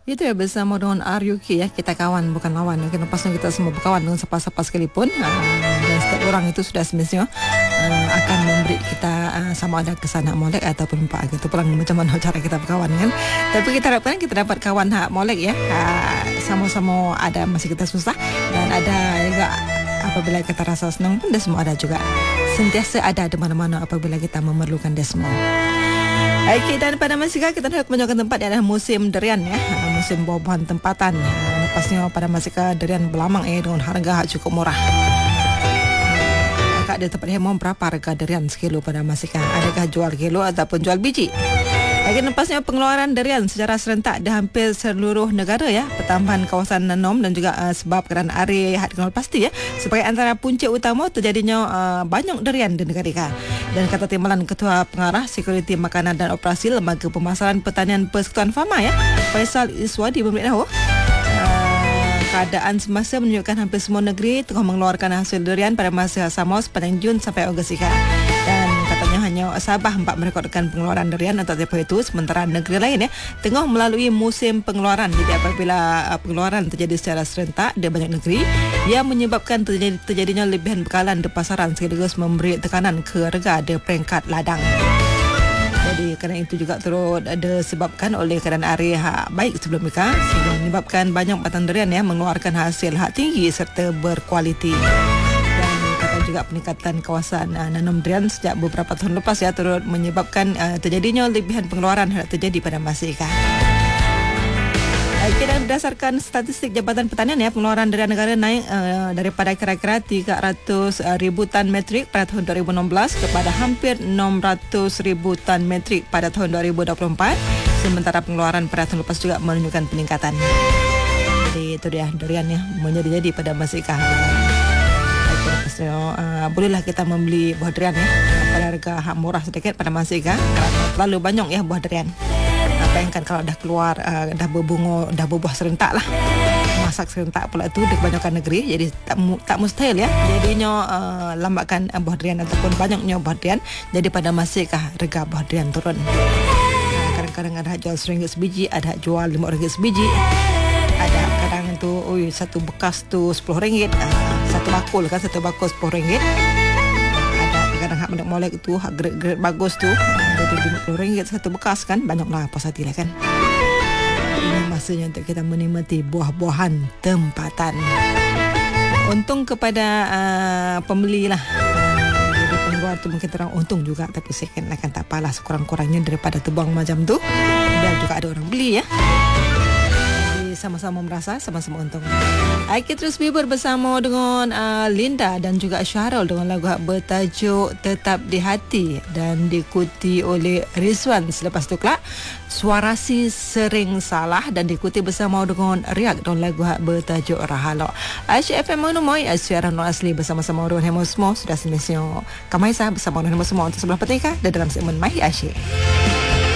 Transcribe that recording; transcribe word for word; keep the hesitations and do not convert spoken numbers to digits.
Itu ya, bersama dengan R U K ya, kita kawan bukan lawan. Mungkin lepasnya kita semua berkawan dengan siapa-siapa sekalipun, uh, dan setiap orang itu sudah semestinya uh, akan memberi kita uh, sama ada kesan hak molek ataupun pak gitu. Pulang macam mana cara kita berkawan kan. Tapi kita harapkan kita dapat kawan hak molek ya, uh, sama-sama ada masih kita susah, dan ada juga apabila kita rasa senang pun dia semua ada juga. Sentiasa ada di mana-mana apabila kita memerlukan dia semua. Okey, dan pada masa sekarang kita nak menunjukkan tempat yang adalah musim durian ya, musim buah-buahan tempatan. Lepasnya pada masa sekarang durian berlamang eh dengan harga cukup murah. Kak, di tempat Hemong berapa harga durian sekilo pada masa sekarang? Adakah jual kilo ataupun jual biji? Lagi lepasnya pengeluaran durian secara serentak di hampir seluruh negara ya, pertambahan kawasan nanom dan juga uh, sebab kerana area had kenal pasti ya, sebagai antara punca utama terjadinya uh, banyak durian di negara kita. Dan kata timbalan Ketua Pengarah Sekuriti Makanan dan Operasi Lembaga Pemasaran Pertanian Persekutuan Fama ya, Faisal Iswadi memberitahu uh, keadaan semasa menunjukkan hampir semua negeri tengah mengeluarkan hasil durian pada masa sama sepanjang Jun sampai Ogos ini. Dan katanya hanya Sabah empat merekodkan pengeluaran durian atau apa itu, sementara negeri lain ya tengah melalui musim pengeluaran. Jadi apabila uh, pengeluaran terjadi secara serentak di banyak negeri, ia menyebabkan terjadi, terjadinya lebihan bekalan di pasaran sekaligus memberi tekanan ke harga di peringkat ladang. Jadi kerana itu juga turut disebabkan oleh keadaan area hak baik sebelum mereka, sehingga menyebabkan banyak batang durian ya mengeluarkan hasil hak tinggi serta berkualiti. Juga peningkatan kawasan uh, nanam durian sejak beberapa tahun lepas ya turut menyebabkan uh, terjadinya lebihan pengeluaran yang terjadi pada masa ini. Okay, dan berdasarkan statistik Jabatan Pertanian ya, pengeluaran durian negara naik uh, daripada kira-kira tiga ratus ribu tan metrik pada tahun dua ribu enam belas kepada hampir enam ratus ribu tan metrik pada tahun dua ribu dua puluh empat, sementara pengeluaran pada tahun lepas juga menunjukkan peningkatan. Jadi itu dia durian ya menjadi-jadi pada masa ini. So, uh, bolehlah kita membeli buah durian ya pada harga hak murah sedikit pada masa ini kerana terlalu banyak ya buah durian. Uh, bayangkan kalau dah keluar uh, dah berbunga, dah berbuah serentak lah, masak serentak pula tu di kebanyakan negeri, jadi tak, tak mustahil ya jadinya uh, lambatkan uh, buah durian ataupun banyaknya buah durian. Jadi pada masa ini harga buah durian turun. Uh, kadang-kadang ada jual seringgit sebiji, ada jual lima ringgit sebiji, ada kadang tu oi satu bekas tu sepuluh ringgit, uh, satu bakul kan, satu bakul sepuluh ringgit. Ada kadang hak molek tu hak grade-grade bagus tu jadi lima puluh ringgit satu bekas kan, banyaklah puas hati lah kan. Ini masanya untuk kita menikmati buah-buahan tempatan. Untung kepada uh, pembeli lah. Jadi penjual tu mungkin terang untung juga, tapi second lah kan tak apalah, sekurang-kurangnya daripada terbuang macam tu biar juga ada orang beli ya. Sama-sama merasa, sama-sama untung. Kita terus bibur bersama dengan uh, Linda dan juga Syahrul dengan lagu bertajuk Tetap di Hati, dan diikuti oleh Rizwan. Selepas tu kelak Suara Si Sering Salah, dan diikuti bersama dengan Riak dengan lagu bertajuk Rahalok. Asyik F M Manumoi, siaran non asli bersama-sama orang Hemo semua. Sudah semestinya Kamaisa bersama orang Hemo semua untuk sebelah petika dan dalam segmen Mai Asyik.